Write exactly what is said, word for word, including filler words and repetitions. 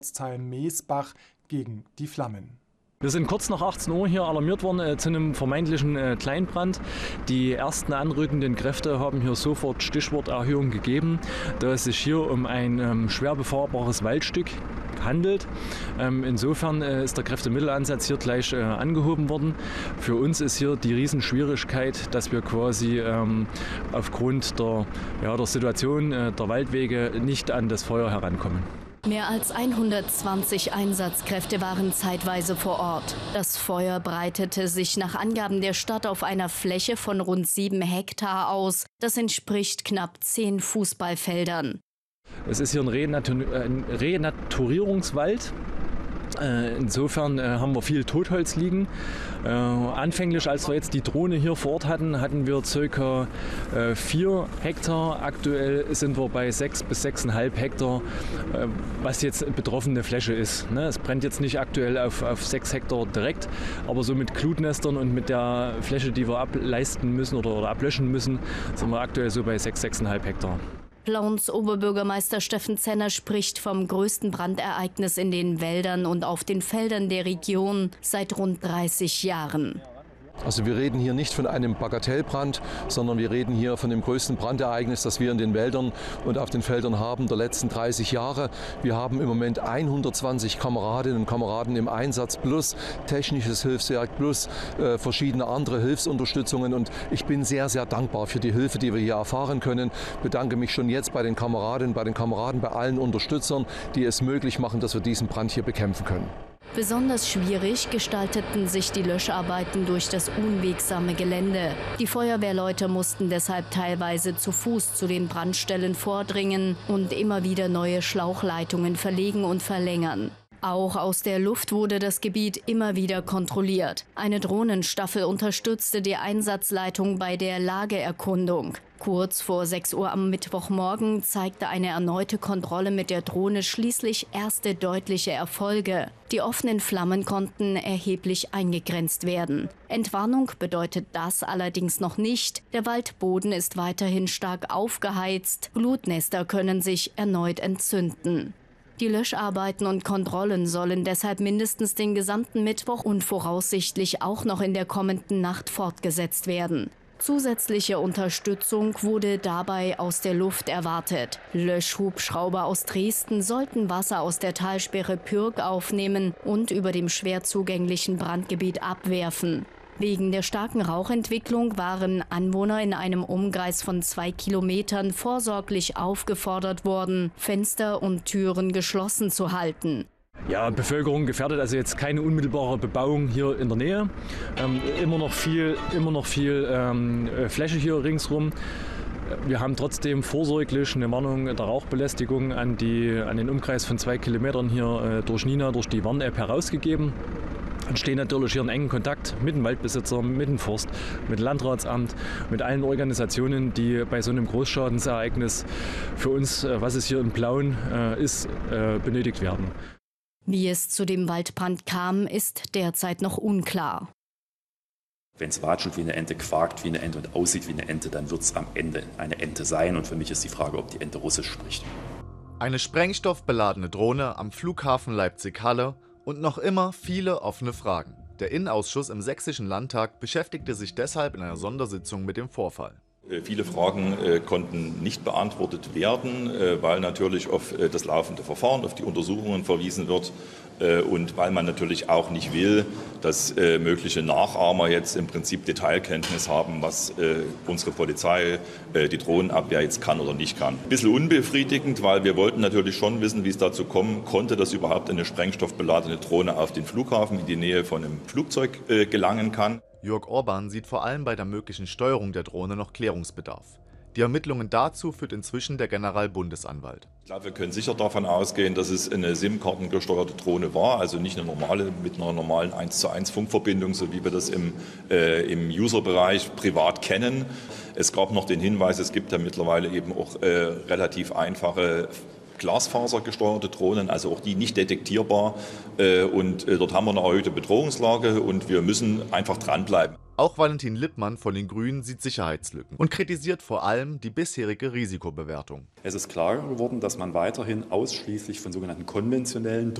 Ortsteil Meesbach gegen die Flammen. Wir sind kurz nach achtzehn Uhr hier alarmiert worden äh, zu einem vermeintlichen äh, Kleinbrand. Die ersten anrückenden Kräfte haben hier sofort Stichworterhöhung gegeben, da es sich hier um ein ähm, schwer befahrbares Waldstück handelt. Ähm, insofern äh, ist der Kräftemittelansatz hier gleich äh, angehoben worden. Für uns ist hier die Riesenschwierigkeit, dass wir quasi ähm, aufgrund der, ja, der Situation äh, der Waldwege nicht an das Feuer herankommen. Mehr als hundertzwanzig Einsatzkräfte waren zeitweise vor Ort. Das Feuer breitete sich nach Angaben der Stadt auf einer Fläche von rund sieben Hektar aus. Das entspricht knapp zehn Fußballfeldern. Es ist hier ein, Renatur- ein Renaturierungswald. Insofern haben wir viel Totholz liegen. Anfänglich, als wir jetzt die Drohne hier vor Ort hatten, hatten wir ca. vier Hektar. Aktuell sind wir bei sechs bis sechseinhalb Hektar, was jetzt betroffene Fläche ist. Es brennt jetzt nicht aktuell auf, auf sechs Hektar direkt, aber so mit Glutnestern und mit der Fläche, die wir ableisten müssen oder, oder ablöschen müssen, sind wir aktuell so bei sechs, sechseinhalb Hektar. Plauens Oberbürgermeister Steffen Zenner spricht vom größten Brandereignis in den Wäldern und auf den Feldern der Region seit rund dreißig Jahren. Also wir reden hier nicht von einem Bagatellbrand, sondern wir reden hier von dem größten Brandereignis, das wir in den Wäldern und auf den Feldern haben der letzten dreißig Jahre. Wir haben im Moment hundertzwanzig Kameradinnen und Kameraden im Einsatz plus technisches Hilfswerk plus äh, verschiedene andere Hilfsunterstützungen. Und ich bin sehr, sehr dankbar für die Hilfe, die wir hier erfahren können. Ich bedanke mich schon jetzt bei den Kameradinnen, bei den Kameraden, bei allen Unterstützern, die es möglich machen, dass wir diesen Brand hier bekämpfen können. Besonders schwierig gestalteten sich die Löscharbeiten durch das unwegsame Gelände. Die Feuerwehrleute mussten deshalb teilweise zu Fuß zu den Brandstellen vordringen und immer wieder neue Schlauchleitungen verlegen und verlängern. Auch aus der Luft wurde das Gebiet immer wieder kontrolliert. Eine Drohnenstaffel unterstützte die Einsatzleitung bei der Lageerkundung. Kurz vor sechs Uhr am Mittwochmorgen zeigte eine erneute Kontrolle mit der Drohne schließlich erste deutliche Erfolge. Die offenen Flammen konnten erheblich eingegrenzt werden. Entwarnung bedeutet das allerdings noch nicht. Der Waldboden ist weiterhin stark aufgeheizt. Glutnester können sich erneut entzünden. Die Löscharbeiten und Kontrollen sollen deshalb mindestens den gesamten Mittwoch und voraussichtlich auch noch in der kommenden Nacht fortgesetzt werden. Zusätzliche Unterstützung wurde dabei aus der Luft erwartet. Löschhubschrauber aus Dresden sollten Wasser aus der Talsperre Pürg aufnehmen und über dem schwer zugänglichen Brandgebiet abwerfen. Wegen der starken Rauchentwicklung waren Anwohner in einem Umkreis von zwei Kilometern vorsorglich aufgefordert worden, Fenster und Türen geschlossen zu halten. Ja, Bevölkerung gefährdet, also jetzt keine unmittelbare Bebauung hier in der Nähe. Ähm, immer noch viel, immer noch viel ähm, Fläche hier ringsrum. Wir haben trotzdem vorsorglich eine Warnung der Rauchbelästigung an, die, an den Umkreis von zwei Kilometern hier äh, durch Nina, durch die Warn-App herausgegeben. Und stehen natürlich hier in engen Kontakt mit den Waldbesitzern, mit dem Forst, mit dem Landratsamt, mit allen Organisationen, die bei so einem Großschadensereignis für uns, was es hier in Plauen äh, ist, äh, benötigt werden. Wie es zu dem Waldbrand kam, ist derzeit noch unklar. Wenn es watschelt wie eine Ente, quakt wie eine Ente und aussieht wie eine Ente, dann wird es am Ende eine Ente sein. Und für mich ist die Frage, ob die Ente Russisch spricht. Eine sprengstoffbeladene Drohne am Flughafen Leipzig-Halle und noch immer viele offene Fragen. Der Innenausschuss im Sächsischen Landtag beschäftigte sich deshalb in einer Sondersitzung mit dem Vorfall. Viele Fragen äh, konnten nicht beantwortet werden, äh, weil natürlich auf äh, das laufende Verfahren, auf die Untersuchungen verwiesen wird äh, und weil man natürlich auch nicht will, dass äh, mögliche Nachahmer jetzt im Prinzip Detailkenntnis haben, was äh, unsere Polizei, äh, die Drohnenabwehr jetzt kann oder nicht kann. Ein bisschen unbefriedigend, weil wir wollten natürlich schon wissen, wie es dazu kommen konnte, dass überhaupt eine sprengstoffbeladene Drohne auf den Flughafen in die Nähe von einem Flugzeug äh, gelangen kann. Jörg Orban sieht vor allem bei der möglichen Steuerung der Drohne noch Klärungsbedarf. Die Ermittlungen dazu führt inzwischen der Generalbundesanwalt. Ich glaube, wir können sicher davon ausgehen, dass es eine SIM-Kartengesteuerte Drohne war, also nicht eine normale mit einer normalen eins zu eins Funkverbindung, so wie wir das im, äh, im User-Bereich privat kennen. Es gab noch den Hinweis, es gibt ja mittlerweile eben auch äh, relativ einfache glasfasergesteuerte Drohnen, also auch die nicht detektierbar. Und dort haben wir eine erhöhte Bedrohungslage und wir müssen einfach dranbleiben. Auch Valentin Lippmann von den Grünen sieht Sicherheitslücken und kritisiert vor allem die bisherige Risikobewertung. Es ist klar geworden, dass man weiterhin ausschließlich von sogenannten konventionellen